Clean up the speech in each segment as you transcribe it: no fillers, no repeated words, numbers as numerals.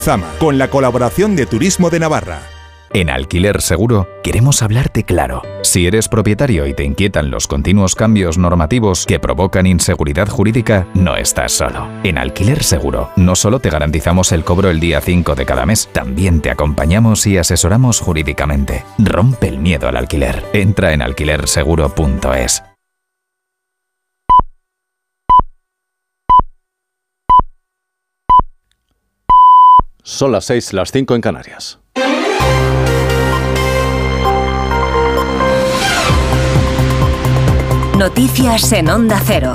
Zama, con la colaboración de Turismo de Navarra. En Alquiler Seguro queremos hablarte claro. Si eres propietario y te inquietan los continuos cambios normativos que provocan inseguridad jurídica, no estás solo. En Alquiler Seguro no solo te garantizamos el cobro el día 5 de cada mes, también te acompañamos y asesoramos jurídicamente. Rompe el miedo al alquiler. Entra en alquilerseguro.es. Son las 6, las 5 en Canarias. Noticias en Onda Cero.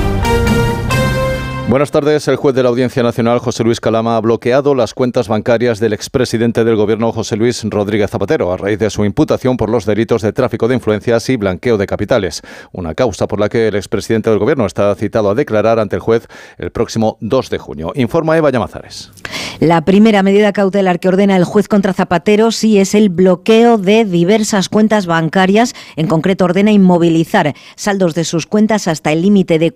Buenas tardes. El juez de la Audiencia Nacional, José Luis Calama, ha bloqueado las cuentas bancarias del expresidente del Gobierno, José Luis Rodríguez Zapatero, a raíz de su imputación por los delitos de tráfico de influencias y blanqueo de capitales. Una causa por la que el expresidente del Gobierno está citado a declarar ante el juez el próximo 2 de junio. Informa Eva Llamazares. La primera medida cautelar que ordena el juez contra Zapatero sí es el bloqueo de diversas cuentas bancarias. En concreto, ordena inmovilizar saldos de sus cuentas hasta el límite de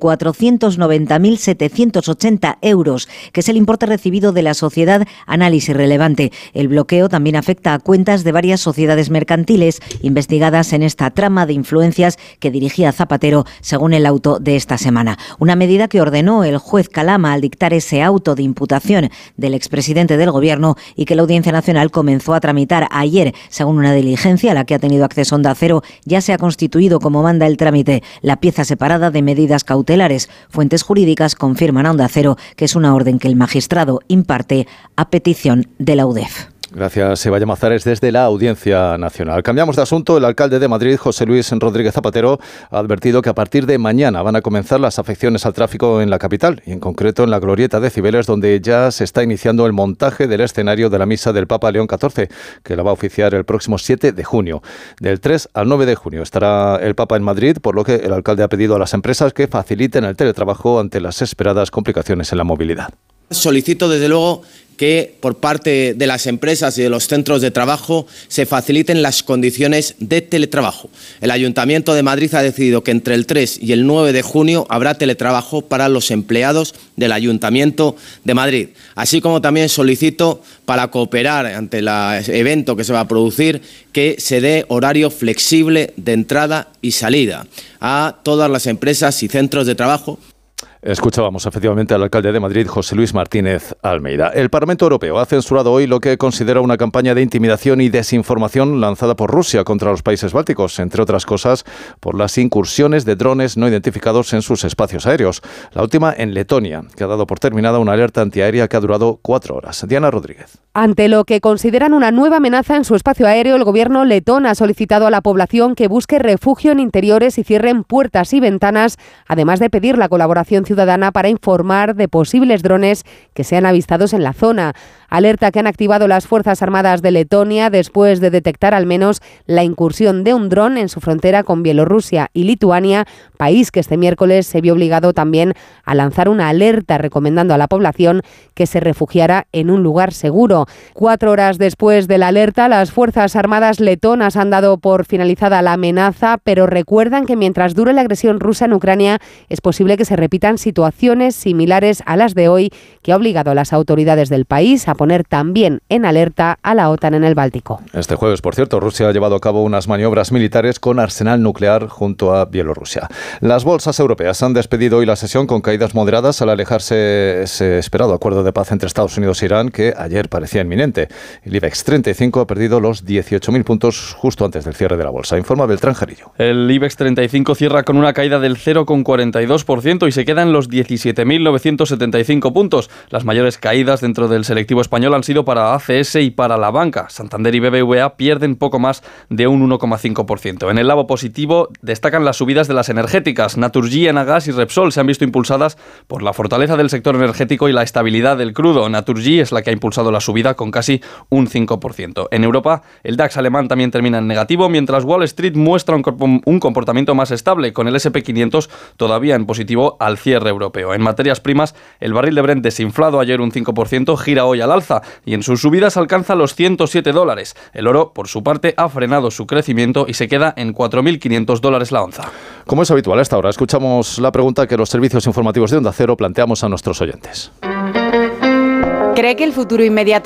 490.780 euros, que es el importe recibido de la sociedad Análisis Relevante. El bloqueo también afecta a cuentas de varias sociedades mercantiles investigadas en esta trama de influencias que dirigía Zapatero, según el auto de esta semana. Una medida que ordenó el juez Calama al dictar ese auto de imputación del expresidente del Gobierno y que la Audiencia Nacional comenzó a tramitar ayer. Según una diligencia a la que ha tenido acceso Onda Cero, ya se ha constituido, como manda el trámite, la pieza separada de medidas cautelares. Fuentes jurídicas confirman a Onda Cero que es una orden que el magistrado imparte a petición de la UDEF. Gracias, Eva Llamazares, desde la Audiencia Nacional. Cambiamos de asunto. El alcalde de Madrid, José Luis Rodríguez Zapatero, ha advertido que a partir de mañana van a comenzar las afecciones al tráfico en la capital, y en concreto en la glorieta de Cibeles, donde ya se está iniciando el montaje del escenario de la misa del Papa León XIV, que la va a oficiar el próximo 7 de junio. Del 3 al 9 de junio estará el Papa en Madrid, por lo que el alcalde ha pedido a las empresas que faciliten el teletrabajo ante las esperadas complicaciones en la movilidad. Solicito, desde luego, que por parte de las empresas y de los centros de trabajo se faciliten las condiciones de teletrabajo. El Ayuntamiento de Madrid ha decidido que entre el 3 y el 9 de junio habrá teletrabajo para los empleados del Ayuntamiento de Madrid. Así como también solicito, para cooperar ante el evento que se va a producir, que se dé horario flexible de entrada y salida a todas las empresas y centros de trabajo. Escuchábamos efectivamente al alcalde de Madrid, José Luis Martínez Almeida. El Parlamento Europeo ha censurado hoy lo que considera una campaña de intimidación y desinformación lanzada por Rusia contra los países bálticos, entre otras cosas por las incursiones de drones no identificados en sus espacios aéreos. La última en Letonia, que ha dado por terminada una alerta antiaérea que ha durado 4 horas. Diana Rodríguez. Ante lo que consideran una nueva amenaza en su espacio aéreo, el gobierno letón ha solicitado a la población que busque refugio en interiores y cierren puertas y ventanas, además de pedir la colaboración ciudadana para informar de posibles drones que sean avistados en la zona. Alerta que han activado las Fuerzas Armadas de Letonia después de detectar al menos la incursión de un dron en su frontera con Bielorrusia y Lituania, país que este miércoles se vio obligado también a lanzar una alerta recomendando a la población que se refugiara en un lugar seguro. 4 horas después de la alerta, las Fuerzas Armadas letonas han dado por finalizada la amenaza, pero recuerdan que mientras dure la agresión rusa en Ucrania es posible que se repitan situaciones similares a las de hoy, que ha obligado a las autoridades del país a poner también en alerta a la OTAN en el Báltico. Este jueves, por cierto, Rusia ha llevado a cabo unas maniobras militares con arsenal nuclear junto a Bielorrusia. Las bolsas europeas han despedido hoy la sesión con caídas moderadas al alejarse ese esperado acuerdo de paz entre Estados Unidos e Irán, que ayer parecía inminente. El IBEX 35 ha perdido los 18.000 puntos justo antes del cierre de la bolsa. Informa Beltrán Jarillo. El IBEX 35 cierra con una caída del 0,42% y se queda en los 17.975 puntos. Las mayores caídas dentro del selectivo español han sido para ACS y para la banca. Santander y BBVA pierden poco más de un 1,5%. En el lado positivo destacan las subidas de las energéticas. Naturgy, Enagas y Repsol se han visto impulsadas por la fortaleza del sector energético y la estabilidad del crudo. Naturgy es la que ha impulsado la subida con casi un 5%. En Europa, el DAX alemán también termina en negativo, mientras Wall Street muestra un comportamiento más estable, con el S&P 500 todavía en positivo al cierre europeo. En materias primas, el barril de Brent desinflado ayer un 5%, gira hoy al alza y en sus subidas alcanza los $107. El oro, por su parte, ha frenado su crecimiento y se queda en $4.500 la onza. Como es habitual a esta hora, escuchamos la pregunta que los servicios informativos de Onda Cero planteamos a nuestros oyentes. ¿Cree que el futuro inmediato